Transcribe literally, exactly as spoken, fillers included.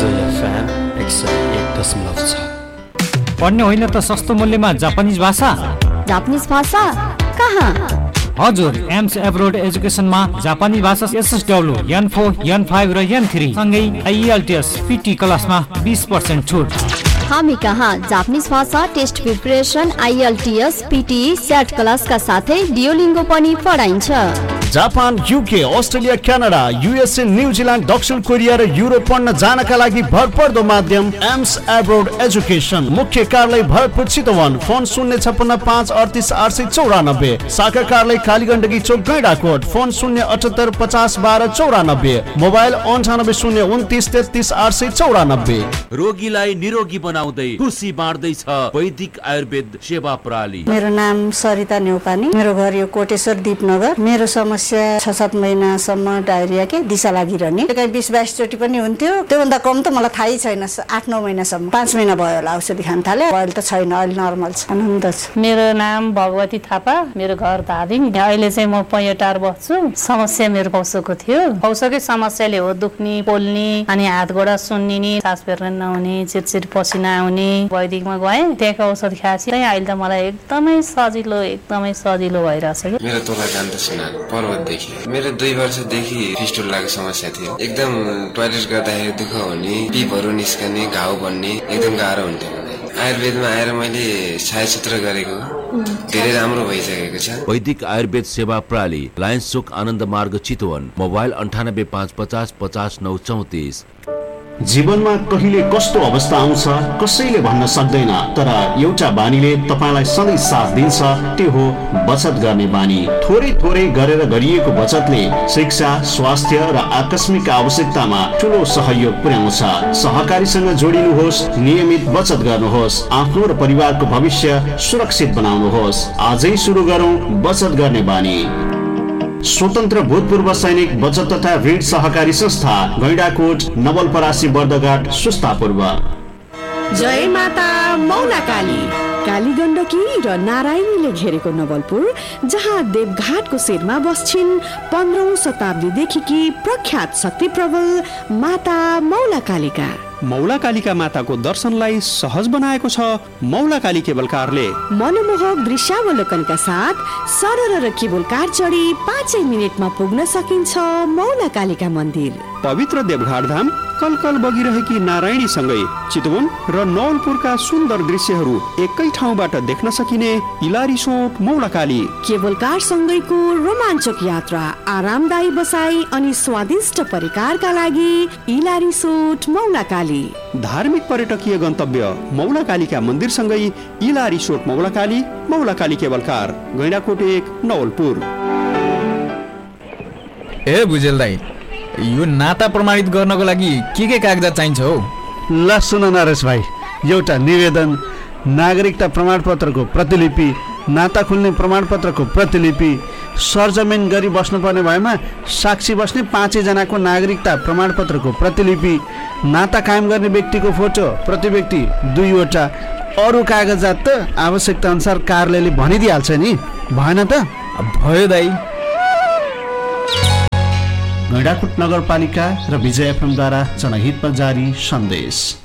विजय FM एक सय एक दशमलव छ। पढ्ने होइन त सस्तो मूल्यमा जापानिज भाषा। जापानिज भाषा कहाँ? हजुर, एम्स एब्रोड एजुकेसनमा जापानी भाषा एसएसडब्ल्यू एन फोर एन फाइभ र एन थ्री सँगै आइएलटीएस पीटी क्लासमा बीस पर्सेन्ट छुट। हामी कहाँ जापानिज भाषा टेस्ट प्रिपरेसन, आइएलटीएस, पीटी, सेट क्लासका साथै डियोलिङ्गो पनि पढाइन्छ। Japan, UK, Australia, Canada, USA, New Zealand, दक्षिण कोरिया र युरोप पढ्न जानका लागि भरपर्दो माध्यम एम्स एब्रोड एजुकेसन। मुख्य कार्यालय भरतपुर चितवन। फोन शून्य छप्पन्न पाँच अडतिस आठ सय चौरानब्बे। शाखा कार्यालय कालीगण्डकी चोक गैंडाकोट। फोन शून्य अठहत्तर पचास बाह्र चौरानब्बे। मोबाइल अन्ठानब्बे शून्य उन्तिस तेत्तिस आठ सय चौरानब्बे। रोगीलाई निरोगी बनाउँदै खुसी बाँड्दैछ वैदिक आयुर्वेद सेवा प्रणाली। मेरो नाम सरिता नेउपानी, मेरो घर यो कोटेश्वर दीपनगर। मेरो समस्या छ सात महिनासम्म डायरिया के दिशा लागिरहने, कहीँ बिस बाइस चोटि पनि हुन्थ्यो। त्योभन्दा कम त मलाई थाहै छैन। आठ नौ महिनासम्म, पाँच महिना भयो होला औषधि खान थाले। अहिले त छैन, अहिले नर्मल छ, आनन्द छ। मेरो नाम भगवती थापा, मेरो घर धादिङ। अहिले चाहिँ म पैटार बस्छु। समस्या मेरो पौसोको थियो। पौसोकै समस्याले हो दुख्ने, पोल्ने, अनि हात गोडा सुन्निने, सास फेर्न नहुने, चिरचिर पसिना आउने। वैदिकमा गएँ, त्यहाँको औषध खाएपछि अहिले त मलाई एकदमै सजिलो एकदमै सजिलो भइरहेछ। मेरो तोला जान्द सुना पर्वतदेखि मेरो दुई वर्षदेखि फिस्टुलाको समस्या थियो। एकदम टोयलेट गर्दाखेरि दुःख हुने, पिपहरू निस्कने, घाउ बन्ने, एकदम गाह्रो हुन्थ्यो। आयुर्वेदमा आएर मैले छायासूत्र गरेको धेरै राम्रो भइसकेको छ। वैदिक आयुर्वेद सेवा प्रणाली, लायन्स चोक आनन्द मार्ग चितवन। मोबाइल अन्ठानब्बे पाँच पचास पचास नौ चौतिस। जीवनमा कहिले कस्तो अवस्था आउँछ कसैले भन्न सक्दैन, तर एउटा बानीले तपाईलाई सधैँ साथ दिन्छ, त्यो हो बचत गर्ने बानी। थोरै थोरै गरेर गरिएको बचतले शिक्षा, स्वास्थ्य र आकस्मिक आवश्यकतामा ठुलो सहयोग पुर्याउँछ। सहकारीसँग जोडिनुहोस्, नियमित बचत गर्नुहोस्, आफ्नो र परिवारको भविष्य सुरक्षित बनाउनुहोस्। आजै सुरु गरौँ बचत गर्ने बानी। स्वतन्त्र भूतपूर्व सैनिक बचत तथा ऋण सहकारी संस्था, गैंडाकोट, नवलपरासी, बर्दघाट, सुस्तापूर्व। जय माता मौला काली। कालीगण्डकी र नारायणीले घेरेको नवलपुर, जहाँ देवघाटको शिरमा बस्छिन् पन्ध्रौं शताब्दीदेखि प्रख्यात शक्ति प्रबल माता मौला कालिका। मौला कालिका माताको दर्शनलाई सहज बनाएको छ मौला काली केबल कारले। मनमोहक दृश्यावलोकनका साथ सरर र केबल कार चढी पाँचै मिनटमा पुग्न सकिन्छ मौला कालिका मन्दिर। पवित्र देवघाट धाम कलकल बगिरहेकी नारायणी सँगै चितवन र नवलपुरका सुन्दर दृश्यहरू एकै ठाउँबाट देख्न सकिने इलारिसोट मौला काली। केबल कार सँगैको रोमाञ्चक यात्रा, आरामदायी बसाई अनि स्वादिष्ट परिकारका लागि इलारिसोट मौला काली। धार्मिक पर्यटकीय गन्तव्य मौला कालिका मन्दिर सँगै इलारिसोट मौला काली, मौला काली केबल कार, गैंडाकोट एक, नवलपुर। ए बुझेल दाइ, यो नाता प्रमाणित गर्नको लागि के के कागजात चाहिन्छ हो? ल सुन नरेश भाइ, एउटा निवेदन, नागरिकता प्रमाणपत्रको प्रतिलिपि, नाता खुल्ने प्रमाणपत्रको प्रतिलिपि, सरजमिन गरी बस्नुपर्ने भएमा साक्षी बस्ने पाँचै जनाको नागरिकता प्रमाणपत्रको प्रतिलिपि, नाता कायम गर्ने व्यक्तिको फोटो प्रति व्यक्ति दुईवटा, अरू कागजात त आवश्यकता अनुसार कार्यालयले भनिदिइहाल्छ नि, भएन त? भयो दाइ। गैंडाकोट नगरपालिका र विजय एफएमद्वारा जनहितमा जारी सन्देश।